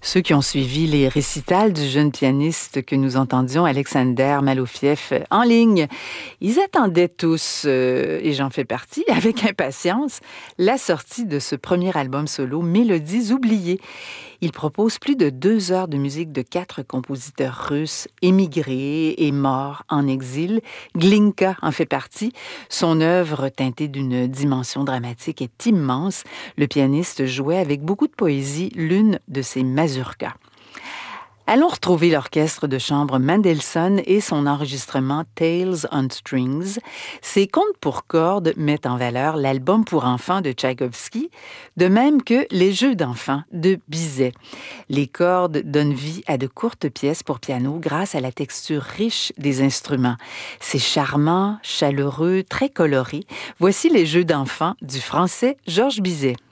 Ceux qui ont suivi les récitals du jeune pianiste que nous entendions, Alexander Malofiev, en ligne, ils attendaient tous, et j'en fais partie, avec impatience, la sortie de ce premier album solo, Mélodies oubliées. Il propose plus de 2 heures de musique de 4 compositeurs russes émigrés et morts en exil. Glinka en fait partie. Son œuvre, teintée d'une dimension dramatique, est immense. Le pianiste jouait avec beaucoup de poésie l'une de ses mazurkas. Allons retrouver l'orchestre de chambre Mendelssohn et son enregistrement Tales on Strings. Ces contes pour cordes mettent en valeur l'album pour enfants de Tchaïkovski, de même que les jeux d'enfants de Bizet. Les cordes donnent vie à de courtes pièces pour piano grâce à la texture riche des instruments. C'est charmant, chaleureux, très coloré. Voici les jeux d'enfants du français Georges Bizet.